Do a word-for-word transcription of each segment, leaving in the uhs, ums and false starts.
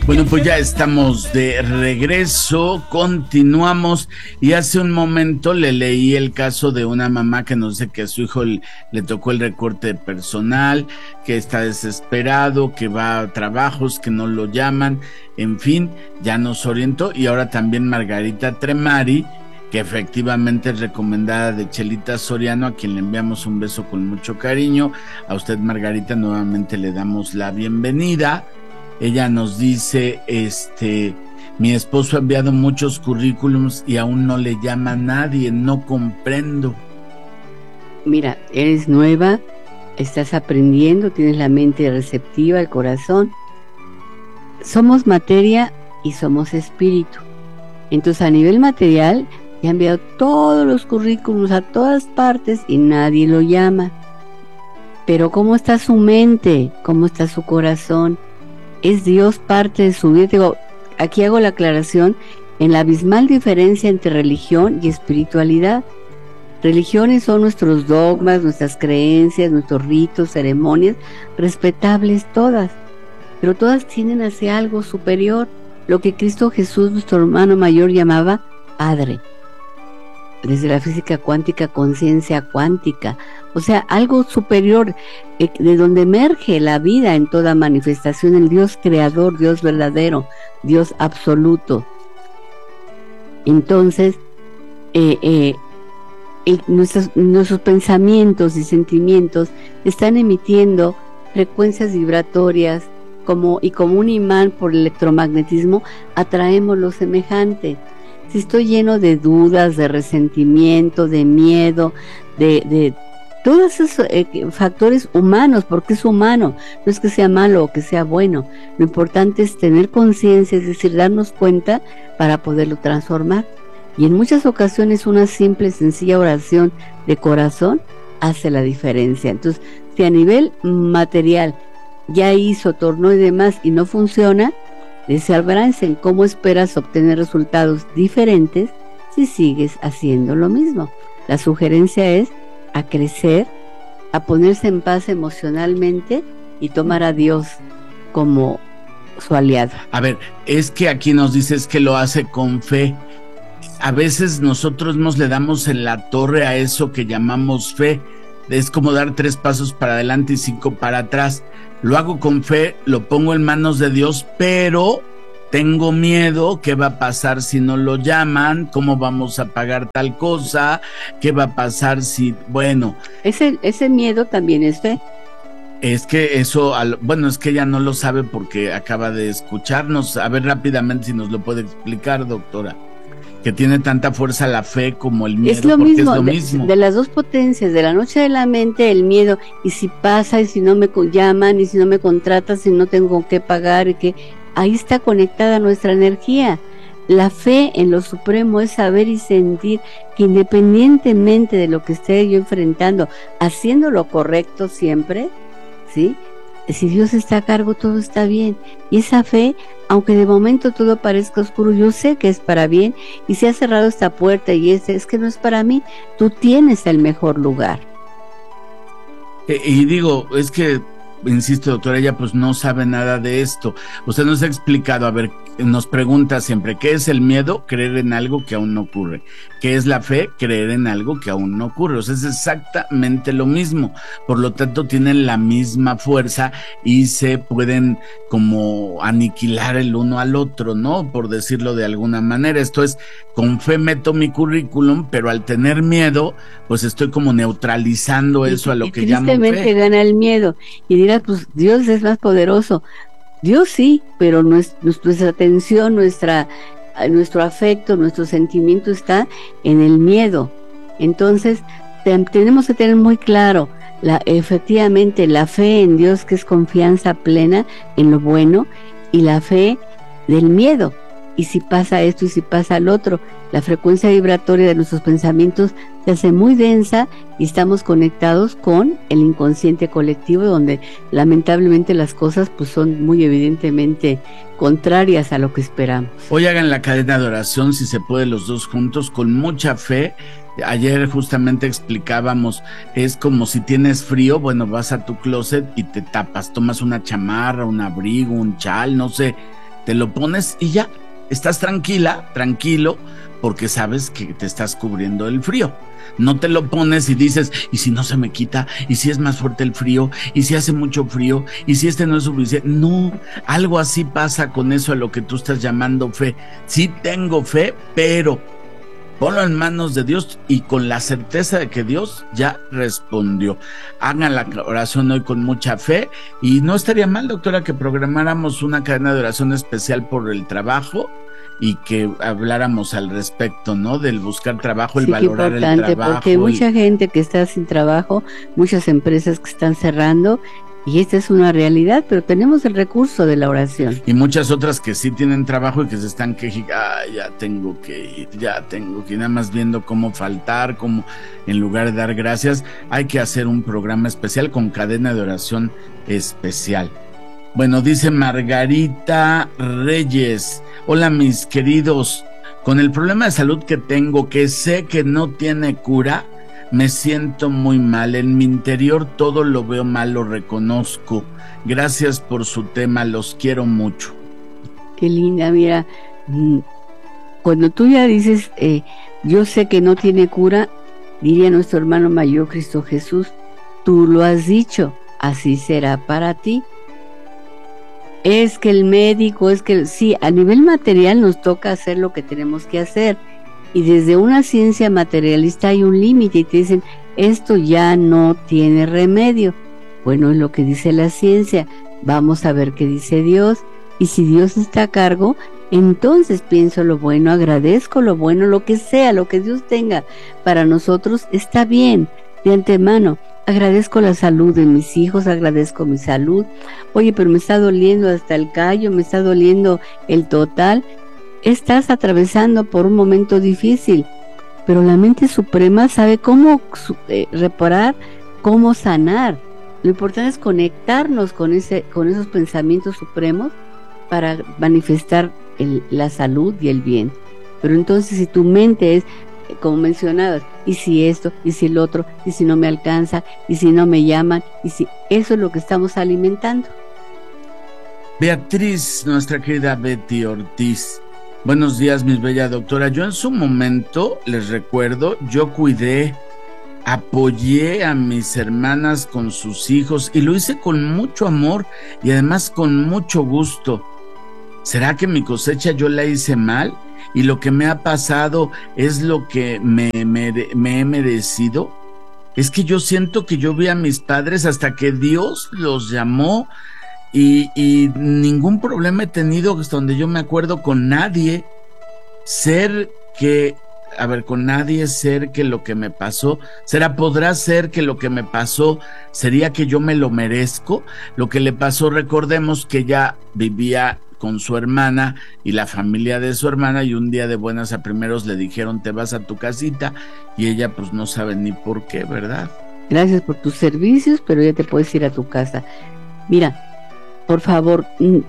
Bueno, pues ya estamos de regreso, continuamos, y hace un momento le leí el caso de una mamá que nos dice que a su hijo le, le tocó el recorte de personal, que está desesperado, que va a trabajos, que no lo llaman, en fin, ya nos orientó. Y ahora también Margarita Tremari, que efectivamente es recomendada de Chelita Soriano, a quien le enviamos un beso con mucho cariño. A usted, Margarita, nuevamente le damos la bienvenida. Ella nos dice, este, mi esposo ha enviado muchos currículums y aún no le llama a nadie, no comprendo. Mira, eres nueva, estás aprendiendo, tienes la mente receptiva, el corazón. Somos materia y somos espíritu. Entonces, a nivel material, te ha enviado todos los currículums a todas partes y nadie lo llama. Pero ¿cómo está su mente? ¿Cómo está su corazón? ¿Es Dios parte de su vida? Digo, aquí hago la aclaración en la abismal diferencia entre religión y espiritualidad. Religiones son nuestros dogmas, nuestras creencias, nuestros ritos, ceremonias, respetables todas, pero todas tienden hacia algo superior, lo que Cristo Jesús, nuestro hermano mayor, llamaba Padre. Desde la física cuántica, conciencia cuántica, o sea, algo superior, eh, de donde emerge la vida en toda manifestación, el Dios creador, Dios verdadero, Dios absoluto. Entonces, eh, eh, el, nuestros, nuestros pensamientos y sentimientos están emitiendo frecuencias vibratorias, como, y como un imán por el electromagnetismo, atraemos lo semejante. Si estoy lleno de dudas, de resentimiento, de miedo, de, de todos esos eh, factores humanos, porque es humano, no es que sea malo o que sea bueno, lo importante es tener conciencia, es decir, darnos cuenta para poderlo transformar. Y en muchas ocasiones una simple, sencilla oración de corazón hace la diferencia. Entonces, si a nivel material ya hizo, tornó y demás y no funciona, dice Albransen, ¿cómo esperas obtener resultados diferentes si sigues haciendo lo mismo? La sugerencia es a crecer, a ponerse en paz emocionalmente y tomar a Dios como su aliado. A ver, es que aquí nos dices que lo hace con fe. A veces nosotros nos le damos en la torre a eso que llamamos fe. Es como dar tres pasos para adelante y cinco para atrás. Lo hago con fe, lo pongo en manos de Dios, pero tengo miedo. ¿Qué va a pasar si no lo llaman? ¿Cómo vamos a pagar tal cosa? ¿Qué va a pasar si, bueno? Ese, ese miedo también es fe. Es que eso, bueno, es que ella no lo sabe porque acaba de escucharnos. A ver rápidamente si nos lo puede explicar, doctora. Que tiene tanta fuerza la fe como el miedo, es lo porque mismo, es lo de, mismo. De las dos potencias, de la noche de la mente, el miedo, y si pasa, y si no me llaman, y si no me contratan, si no tengo que pagar, y que ahí está conectada nuestra energía. La fe en lo supremo es saber y sentir que independientemente de lo que esté yo enfrentando, haciendo lo correcto siempre, ¿sí? Si Dios está a cargo, todo está bien. Y esa fe, aunque de momento todo parezca oscuro, yo sé que es para bien, y se ha cerrado esta puerta y es, es que no es para mí, tú tienes el mejor lugar. Eh, y digo, es que, insisto, doctora, ella pues no sabe nada de esto. Usted nos ha explicado, a ver, nos pregunta siempre, ¿qué es el miedo? Creer en algo que aún no ocurre. ¿Qué es la fe? Creer en algo que aún no ocurre. O sea, es exactamente lo mismo. Por lo tanto, tienen la misma fuerza y se pueden como aniquilar el uno al otro, ¿no? Por decirlo de alguna manera. Esto es, con fe meto mi currículum, pero al tener miedo, pues estoy como neutralizando eso, y, a lo que llamo fe. Tristemente gana el miedo. Y dirás, pues Dios es más poderoso. Dios sí, pero nuestra atención, nuestra, nuestro afecto, nuestro sentimiento está en el miedo. Entonces, te, tenemos que tener muy claro, la, efectivamente, la fe en Dios, que es confianza plena en lo bueno, y la fe del miedo. Y si pasa esto y si pasa lo otro, la frecuencia vibratoria de nuestros pensamientos se hace muy densa y estamos conectados con el inconsciente colectivo, donde lamentablemente las cosas pues son muy evidentemente contrarias a lo que esperamos. Hoy hagan la cadena de oración, si se puede, los dos juntos, con mucha fe. Ayer justamente explicábamos, es como si tienes frío, bueno, vas a tu closet y te tapas, tomas una chamarra, un abrigo, un chal, no sé, te lo pones y ya, estás tranquila, tranquilo, porque sabes que te estás cubriendo el frío. No te lo pones y dices, ¿y si no se me quita? ¿Y si es más fuerte el frío? ¿Y si hace mucho frío? ¿Y si este no es suficiente? No, algo así pasa con eso a lo que tú estás llamando fe. Sí tengo fe, pero ponlo en manos de Dios y con la certeza de que Dios ya respondió. Hagan la oración hoy con mucha fe y no estaría mal, doctora, que programáramos una cadena de oración especial por el trabajo y que habláramos al respecto, ¿no? Del buscar trabajo, el sí, valorar el trabajo. Porque hay mucha el... gente que está sin trabajo, muchas empresas que están cerrando, y esta es una realidad, pero tenemos el recurso de la oración. Y muchas otras que sí tienen trabajo y que se están quejando, ah, ya tengo que ir, ya tengo que ir, nada más viendo cómo faltar, cómo, en lugar de dar gracias, hay que hacer un programa especial con cadena de oración especial. Bueno, dice Margarita Reyes, hola mis queridos, con el problema de salud que tengo, que sé que no tiene cura, me siento muy mal, en mi interior todo lo veo mal, lo reconozco. Gracias por su tema, los quiero mucho. Qué linda, mira, cuando tú ya dices, eh, yo sé que no tiene cura, diría nuestro hermano mayor Cristo Jesús, tú lo has dicho, así será para ti. Es que el médico, es que sí, a nivel material nos toca hacer lo que tenemos que hacer. Y desde una ciencia materialista hay un límite y te dicen, esto ya no tiene remedio. Bueno, es lo que dice la ciencia, vamos a ver qué dice Dios. Y si Dios está a cargo, entonces pienso lo bueno, agradezco lo bueno, lo que sea, lo que Dios tenga para nosotros está bien, de antemano. Agradezco la salud de mis hijos, agradezco mi salud. Oye, pero me está doliendo hasta el callo, me está doliendo el total. Estás atravesando por un momento difícil, pero la mente suprema sabe cómo eh, reparar, cómo sanar. Lo importante es conectarnos con ese, con esos pensamientos supremos para manifestar el, la salud y el bien. Pero entonces si tu mente es, como mencionabas, y si esto, y si el otro, y si no me alcanza, y si no me llaman, y si eso es lo que estamos alimentando. Beatriz, nuestra querida Betty Ortiz. Buenos días, mi bella doctora. Yo en su momento, les recuerdo, yo cuidé, apoyé a mis hermanas con sus hijos y lo hice con mucho amor y además con mucho gusto. ¿Será que mi cosecha yo la hice mal? ¿Y lo que me ha pasado es lo que me, me, me he merecido? Es que yo siento que yo vi a mis padres hasta que Dios los llamó y, y ningún problema he tenido hasta donde yo me acuerdo con nadie. Ser que, a ver, con nadie ser que lo que me pasó, será, podrá ser que lo que me pasó sería que yo me lo merezco. Lo que le pasó, recordemos que ella vivía con su hermana y la familia de su hermana y un día de buenas a primeros le dijeron te vas a tu casita y ella pues no sabe ni por qué, ¿verdad? Gracias por tus servicios, pero ya te puedes ir a tu casa. Mira, por favor,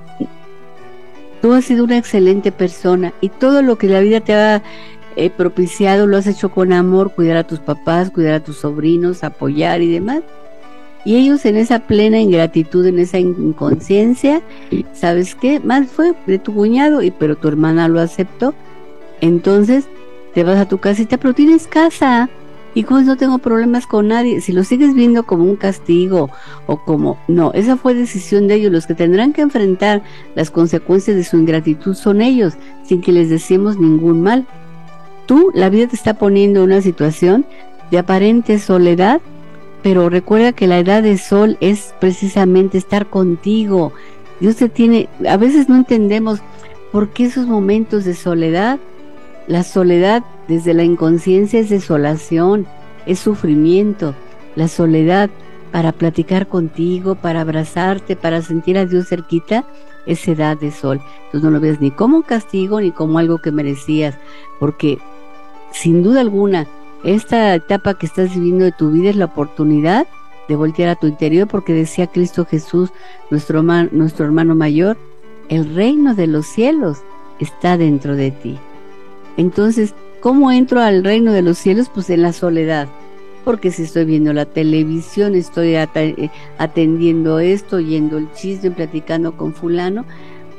tú has sido una excelente persona y todo lo que la vida te ha eh, propiciado lo has hecho con amor, cuidar a tus papás, cuidar a tus sobrinos, apoyar y demás. Y ellos en esa plena ingratitud, en esa inconsciencia, ¿sabes qué? Mal fue de tu cuñado, y pero tu hermana lo aceptó. Entonces te vas a tu casita, pero tienes casa. Y como no tengo problemas con nadie, si lo sigues viendo como un castigo o como... No, esa fue decisión de ellos. Los que tendrán que enfrentar las consecuencias de su ingratitud son ellos, sin que les deseemos ningún mal. Tú, la vida te está poniendo en una situación de aparente soledad, pero recuerda que la edad de sol es precisamente estar contigo. Dios te tiene, a veces no entendemos por qué esos momentos de soledad. La soledad desde la inconsciencia es desolación, es sufrimiento. La soledad para platicar contigo, para abrazarte, para sentir a Dios cerquita, es edad de sol. Entonces no lo veas ni como un castigo ni como algo que merecías, porque sin duda alguna esta etapa que estás viviendo de tu vida es la oportunidad de voltear a tu interior, porque decía Cristo Jesús, nuestro, nuestro hermano mayor, el reino de los cielos está dentro de ti. Entonces, ¿cómo entro al reino de los cielos? Pues en la soledad, porque si estoy viendo la televisión, estoy at- atendiendo esto, oyendo el chisme, platicando con fulano,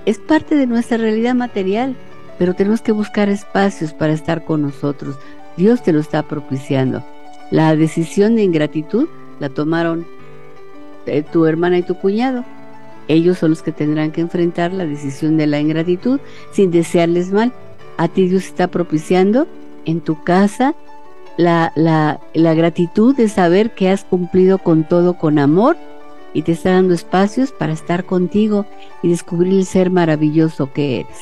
es parte de nuestra realidad material, pero tenemos que buscar espacios para estar con nosotros. Dios te lo está propiciando. La decisión de ingratitud la tomaron eh, tu hermana y tu cuñado. Ellos son los que tendrán que enfrentar la decisión de la ingratitud sin desearles mal. A ti Dios está propiciando en tu casa la, la, la gratitud de saber que has cumplido con todo con amor y te está dando espacios para estar contigo y descubrir el ser maravilloso que eres.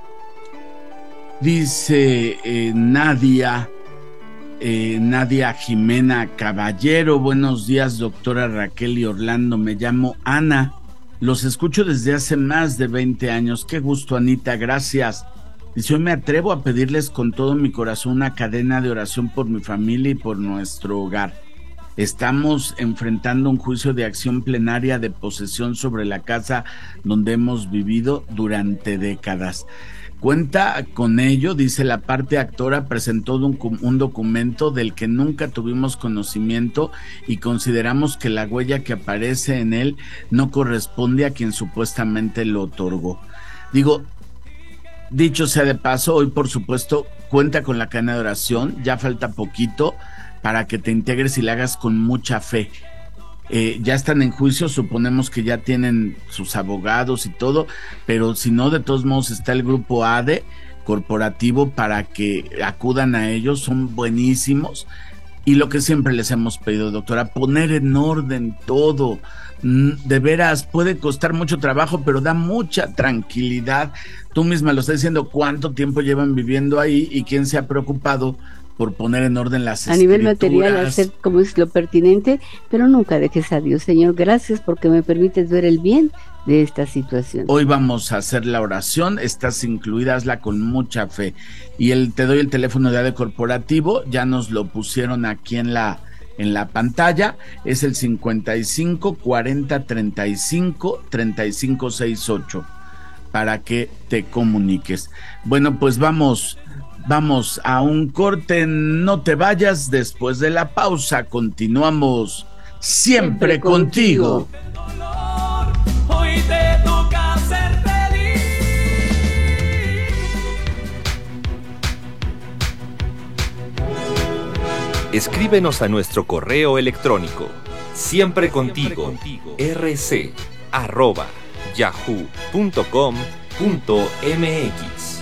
Dice eh, Nadia, eh, Nadia Jimena Caballero, buenos días doctora Raquel y Orlando, me llamo Ana, los escucho desde hace más de veinte años, qué gusto Anita, gracias. Dice, hoy me atrevo a pedirles con todo mi corazón una cadena de oración por mi familia y por nuestro hogar. Estamos enfrentando un juicio de acción plenaria de posesión sobre la casa donde hemos vivido durante décadas. Cuenta con ello, dice la parte actora, presentó un, un documento del que nunca tuvimos conocimiento y consideramos que la huella que aparece en él no corresponde a quien supuestamente lo otorgó. Digo, dicho sea de paso, hoy por supuesto cuenta con la cadena de oración, ya falta poquito para que te integres y la hagas con mucha fe. Eh, ya están en juicio, suponemos que ya tienen sus abogados y todo, pero si no, de todos modos está el grupo A D E corporativo para que acudan a ellos, son buenísimos. Y lo que siempre les hemos pedido, doctora, poner en orden todo. De veras, puede costar mucho trabajo, pero da mucha tranquilidad. Tú misma lo estás diciendo, cuánto tiempo llevan viviendo ahí y quién se ha preocupado por poner en orden las a nivel material, hacer como es lo pertinente, pero nunca dejes a Dios. Señor, gracias porque me permites ver el bien de esta situación. Hoy vamos a hacer la oración, estás incluida, hazla con mucha fe. Y el, te doy el teléfono de A D E corporativo, ya nos lo pusieron aquí en la, en la pantalla, es el cincuenta y cinco cuarenta treinta y cinco treinta y cinco sesenta y ocho, para que te comuniques. Bueno, pues vamos... Vamos a un corte, no te vayas, después de la pausa continuamos siempre, siempre contigo. contigo. Hoy te toca ser feliz. Escríbenos a nuestro correo electrónico siempre contigo, rc arroba yahoo punto com punto mx.